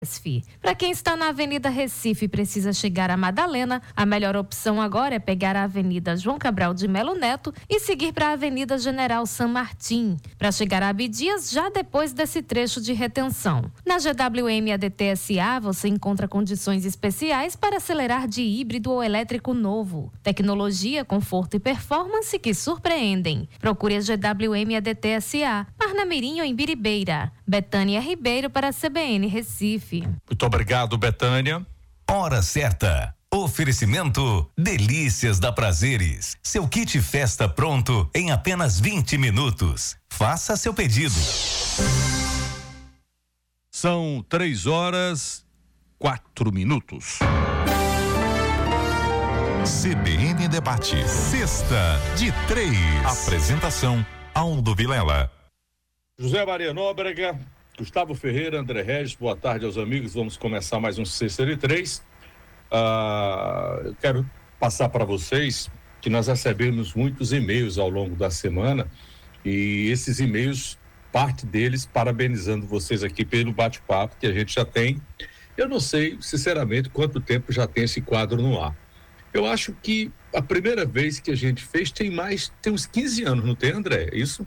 Para quem está na Avenida Recife e precisa chegar a Madalena, a melhor opção agora é pegar a Avenida João Cabral de Melo Neto e seguir para a Avenida General San Martín, para chegar a Abdias já depois desse trecho de retenção. Na GWM ADT SA você encontra condições especiais para acelerar de híbrido ou elétrico novo. Tecnologia, conforto e performance que surpreendem. Procure a GWM ADT SA, Parnamirim ou em Biribeira. Betânia Ribeiro para a CBN Recife. Muito obrigado, Betânia. Hora certa. Oferecimento Delícias da Prazeres. Seu kit festa pronto em apenas 20 minutos. Faça seu pedido. São 3h04. CBN Debate. Sexta de 3. Apresentação Aldo Vilela. José Maria Nóbrega, Gustavo Ferreira, André Regis, boa tarde aos amigos. Vamos começar mais um Sexta de 3. Eu quero passar para vocês que nós recebemos muitos e-mails ao longo da semana e esses e-mails, parte deles parabenizando vocês aqui pelo bate-papo que a gente já tem. Eu não sei, sinceramente, quanto tempo já tem esse quadro no ar. Eu acho que a primeira vez que a gente fez tem uns 15 anos, não tem, André? É isso?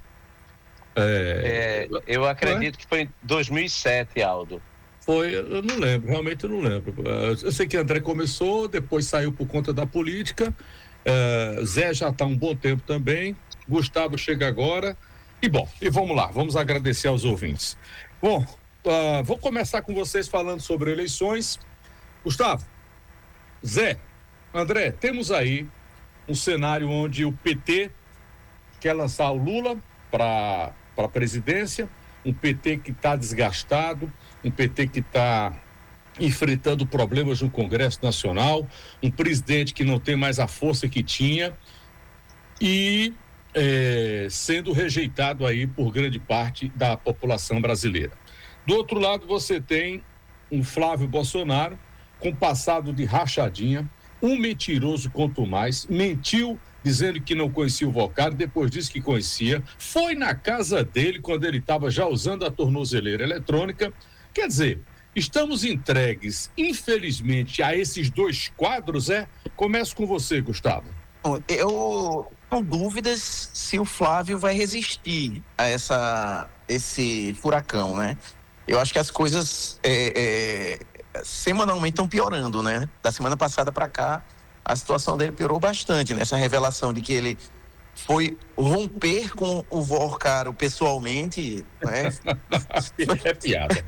Eu acredito que foi em 2007, Aldo. Foi, eu não lembro, realmente eu não lembro. Eu sei que André começou, depois saiu por conta da política. Zé já está um bom tempo também. Gustavo chega agora. E vamos lá, vamos agradecer aos ouvintes. Bom, vou começar com vocês falando sobre eleições. Gustavo, Zé, André, temos aí um cenário onde o PT quer lançar o Lula para a presidência, um PT que está desgastado, um PT que está enfrentando problemas no Congresso Nacional, um presidente que não tem mais a força que tinha e sendo rejeitado aí por grande parte da população brasileira. Do outro lado, você tem um Flávio Bolsonaro com passado de rachadinha, um mentiroso quanto mais, mentiu dizendo que não conhecia o Volcário, depois disse que conhecia, foi na casa dele quando ele estava já usando a tornozeleira eletrônica. Quer dizer, estamos entregues, infelizmente, a esses dois quadros, Começo com você, Gustavo. Eu com dúvidas se o Flávio vai resistir a esse furacão, né? Eu acho que as coisas semanalmente estão piorando, né? Da semana passada para cá, a situação dele piorou bastante, nessa revelação de que ele foi romper com o Volcário pessoalmente, né? É piada.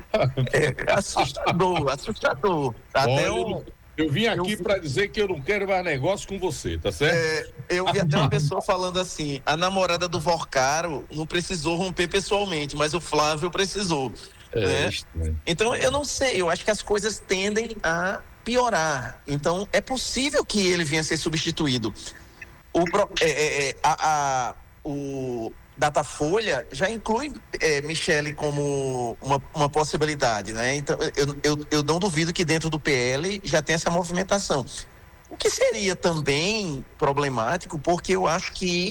Assustador. Eu vim aqui para dizer que eu não quero mais negócio com você, tá certo? Eu vi até uma pessoa falando assim, a namorada do Volcário não precisou romper pessoalmente, mas o Flávio precisou. Né? Então, eu não sei, eu acho que as coisas tendem a piorar. Então, é possível que ele venha a ser substituído. O Datafolha já inclui Michele como uma possibilidade, né? Então, eu não duvido que dentro do PL já tem essa movimentação. O que seria também problemático, porque eu acho que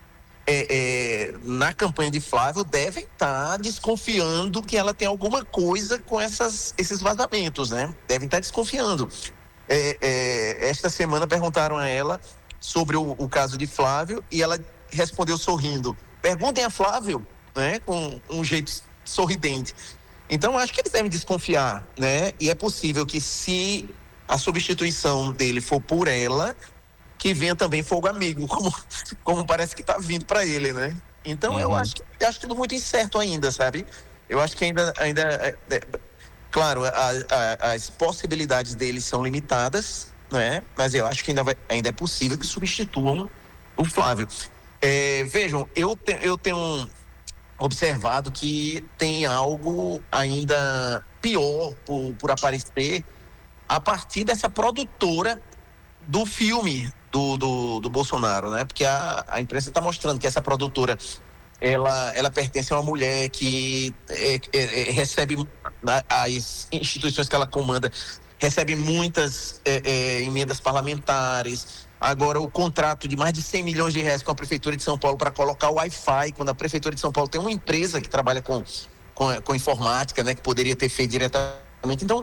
na campanha de Flávio devem estar desconfiando que ela tem alguma coisa com esses vazamentos, né? Devem estar desconfiando. Esta semana perguntaram a ela sobre o caso de Flávio e ela respondeu sorrindo. Perguntem a Flávio, né? Com um jeito sorridente. Então, acho que eles devem desconfiar, né? E é possível que, se a substituição dele for por ela, que venha também fogo amigo, como parece que está vindo para ele, né? Então, eu acho tudo muito incerto ainda, sabe? Eu acho que ainda claro, as possibilidades dele são limitadas, né? Mas eu acho que ainda é possível que substituam o Flávio. Vejam, eu tenho observado que tem algo ainda pior por aparecer a partir dessa produtora do filme do Bolsonaro, né? Porque a imprensa está mostrando que essa produtora ela pertence a uma mulher que recebe, as instituições que ela comanda recebe muitas emendas parlamentares. Agora, o contrato de mais de 100 milhões de reais com a Prefeitura de São Paulo para colocar o Wi-Fi, quando a Prefeitura de São Paulo tem uma empresa que trabalha com informática, né, que poderia ter feito diretamente. Então,